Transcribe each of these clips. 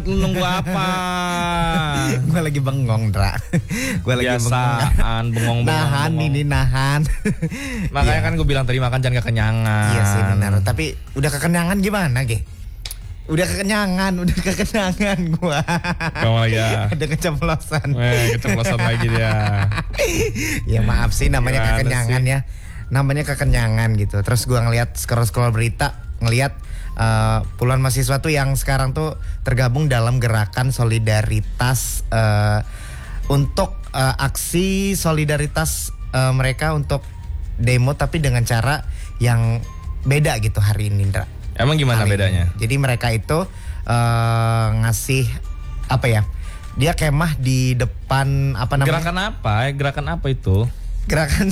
Lu nunggu apa? Gue lagi bengong, Dra. Gue lagi Biasaan bengong. Nahan ini nahan. Makanya kan gue bilang tadi makan jangan kekenyangan. Iya sih benar. Tapi udah kekenyangan gimana, Ge? Udah kekenyangan gue. Kamu ya. Ada keceplosan. Keceplosan lagi dia. Ya maaf sih namanya Gimana kekenyangan sih? ya. Namanya kekenyangan gitu. Terus gue ngeliat scroll berita, ngeliat puluhan mahasiswa tuh yang sekarang tuh tergabung dalam gerakan solidaritas untuk aksi solidaritas mereka untuk demo tapi dengan cara yang beda gitu hari ini, Indra. Emang gimana bedanya? Jadi mereka itu ngasih apa ya? Dia kemah di depan apa namanya? Gerakan apa? Gerakan apa itu? Gerakan.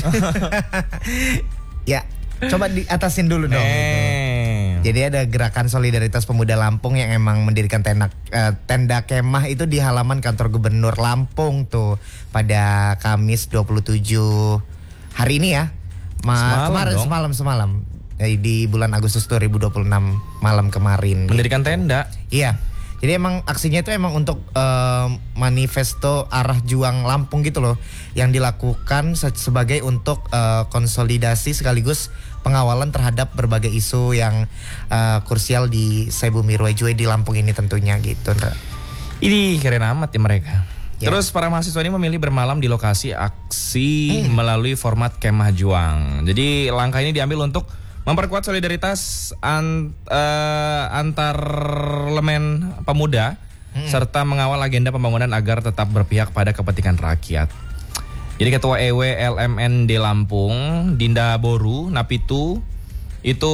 Ya, coba diatasin dulu dong. Jadi ada gerakan solidaritas pemuda Lampung yang emang mendirikan tenda kemah itu di halaman kantor gubernur Lampung tuh pada Kamis 27 hari ini ya. Semalam. Di bulan Agustus 2026 malam kemarin. Mendirikan tenda. Iya. Jadi emang aksinya itu emang untuk manifesto arah juang Lampung gitu loh, yang dilakukan sebagai untuk konsolidasi sekaligus pengawalan terhadap berbagai isu yang krusial di Sebumi Ruwejue di Lampung ini tentunya gitu. Ini keren amat ya mereka. Ya. Terus para mahasiswa ini memilih bermalam di lokasi aksi melalui format kemah juang. Jadi langkah ini diambil untuk memperkuat solidaritas antar elemen pemuda serta mengawal agenda pembangunan agar tetap berpihak pada kepentingan rakyat. Jadi Ketua EW LMND Lampung, Dinda Boru Napitu, itu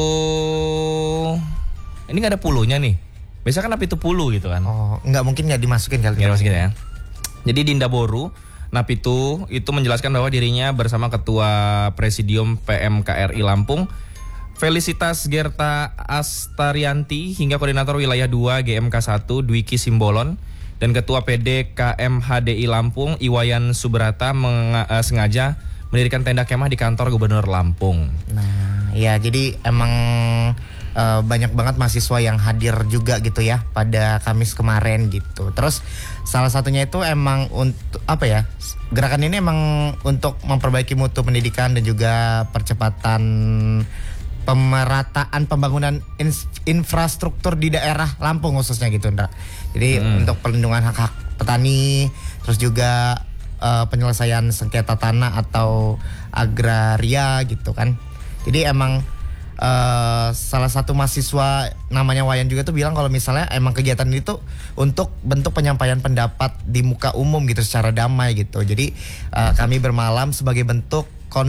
ini nggak ada pulunya nih. Biasanya kan Napitu pulu gitu kan. Oh, nggak dimasukin kali. Nggak dimasukin ya. Jadi Dinda Boru Napitu itu menjelaskan bahwa dirinya bersama Ketua Presidium PMKRI Lampung, Felicitas Gerta Astarianti, hingga Koordinator Wilayah 2 GMK 1 Dwiki Simbolon dan Ketua PD KMHDI Lampung Iwayan Subrata sengaja mendirikan tenda kemah di kantor Gubernur Lampung. Nah, ya jadi emang banyak banget mahasiswa yang hadir juga gitu ya pada Kamis kemarin gitu. Terus salah satunya itu emang untuk apa ya? Gerakan ini emang untuk memperbaiki mutu pendidikan dan juga percepatan pemerataan pembangunan infrastruktur di daerah Lampung khususnya gitu, Ndra. Jadi untuk perlindungan hak-hak petani, terus juga penyelesaian sengketa tanah atau agraria gitu kan. Jadi emang salah satu mahasiswa namanya Wayan juga tuh bilang kalau misalnya emang kegiatan itu untuk bentuk penyampaian pendapat di muka umum gitu secara damai gitu. Jadi kami bermalam sebagai bentuk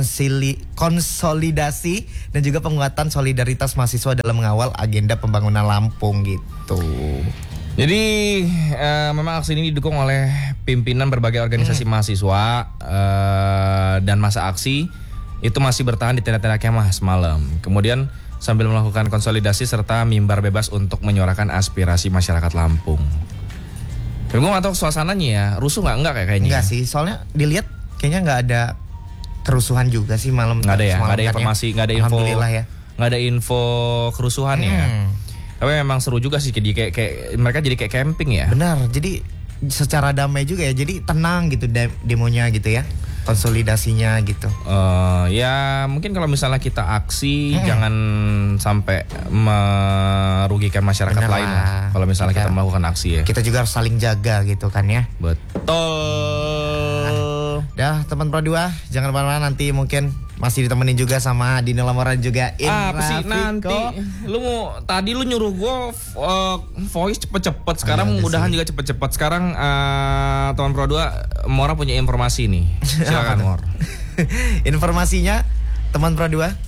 konsolidasi dan juga penguatan solidaritas mahasiswa dalam mengawal agenda pembangunan Lampung gitu. Jadi memang aksi ini didukung oleh pimpinan berbagai organisasi mahasiswa dan masa aksi itu masih bertahan di tenda-tenda kemah semalam. Kemudian sambil melakukan konsolidasi serta mimbar bebas untuk menyuarakan aspirasi masyarakat Lampung. Gue nggak tahu suasananya ya, rusuh nggak kayaknya? Enggak sih, soalnya dilihat kayaknya nggak ada kerusuhan juga sih malam. Nggak ada ya, nggak ada informasi, nggak ada info. Alhamdulillah ya. Nggak ada info kerusuhan ya. Tapi memang seru juga sih, kayak mereka jadi kayak camping ya. Benar, jadi secara damai juga ya, jadi tenang gitu demonya gitu ya, konsolidasinya gitu. Ya mungkin kalau misalnya kita aksi jangan sampai merugikan masyarakat lain lah. Kalau misalnya kita melakukan aksi ya. Kita juga harus saling jaga gitu kan ya. Betul. Dah teman Pro 2, jangan kemana-mana, nanti mungkin masih ditemenin juga sama Dino Lamoran juga. Apa sih nanti? Tadi lu nyuruh gue voice cepet-cepet. Sekarang mudahan juga cepet-cepet. Sekarang teman Pro 2, Mora punya informasi nih. Silakan Mor. Informasinya teman Pro 2?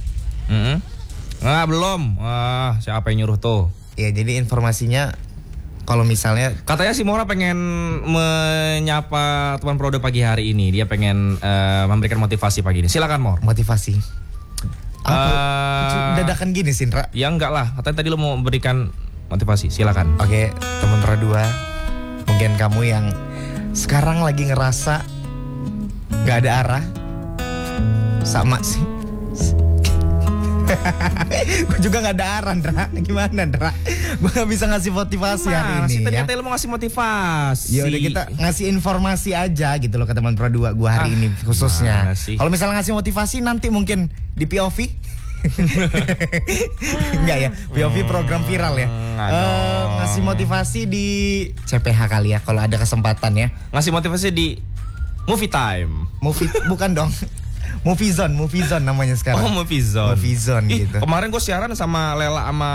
Belum. Siapa yang nyuruh tuh? Ya jadi informasinya kalau misalnya katanya si Mora pengen menyapa teman Pro 2 pagi hari ini. Dia pengen memberikan motivasi pagi ini. Silakan Mor. Motivasi. Dadakan gini sih, Indra. Ya enggak lah. Katanya tadi lo mau berikan motivasi. Silakan. Oke, teman Pro 2. Mungkin kamu yang sekarang lagi ngerasa nggak ada arah, sama sih Gue juga gak ada aran, Dra. Gimana, Dra? Gue gak bisa ngasih motivasi hari ini. Ternyata ya. lu mau ngasih motivasi. Ya udah kita ngasih informasi aja gitu loh ke teman Pro 2 gue hari ini khususnya. Kalau misalnya ngasih motivasi nanti mungkin di POV. Enggak ya, POV program viral ya. Ngasih motivasi di CPH kali ya kalau ada kesempatan ya. Ngasih motivasi di Movie Time. Bukan dong. Movie Zone namanya sekarang. Oh, Movie Zone gitu. Kemarin gue siaran sama Lela sama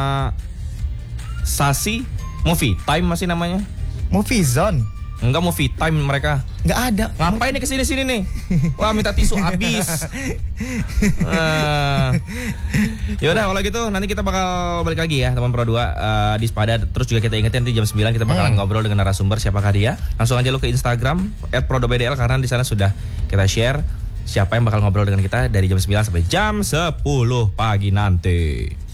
Sasi. Movie Time masih namanya. Movie Zone. Enggak, Movie Time mereka. Enggak ada. Ngapain nih kesini nih? Wah, minta tisu habis. Yaudah kalau gitu nanti kita bakal balik lagi ya teman Pro 2 di Spada. Terus juga kita ingetin nanti jam 9 kita bakalan ngobrol dengan narasumber siapakah dia. Langsung aja lu ke Instagram @pro2bdl karena di sana sudah kita share siapa yang bakal ngobrol dengan kita dari jam 9 sampai jam 10 pagi nanti.